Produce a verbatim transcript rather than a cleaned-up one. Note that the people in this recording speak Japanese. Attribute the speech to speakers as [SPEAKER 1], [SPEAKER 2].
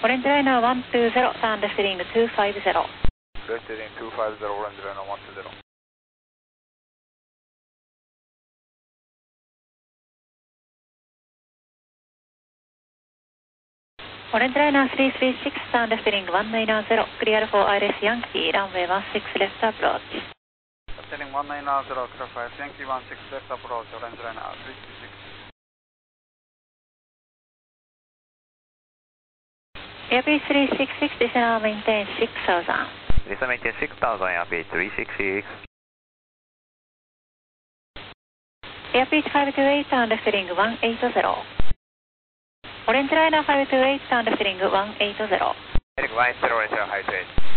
[SPEAKER 1] オレンジライナーワンツーゼロ、ターンレスリングツーファイブゼロ。
[SPEAKER 2] レスリングツーファイブゼロ、オレンジライナーワンツーゼロ。
[SPEAKER 1] オレンジライナースリースリーシックス、ターンレスリングワンナインゼロ、クリアルフォーアイレスヤンキー、ランウェイワンシックスレフトアプローチ。
[SPEAKER 2] レスリングワンナインゼロ、クラファイヤンキーワンシックスレフトアプローチ、オレンジライナースリースリーシックス。
[SPEAKER 1] Airbus three six six, descend maintain six thousand.
[SPEAKER 3] Descend maintain six thousand, Airbus three six six.
[SPEAKER 1] Airbus five two eight, turn left ring one eight zero. Orange Liner five two eight, turn left ring one eight zero.
[SPEAKER 3] Heading one zero, Asia, high to eight.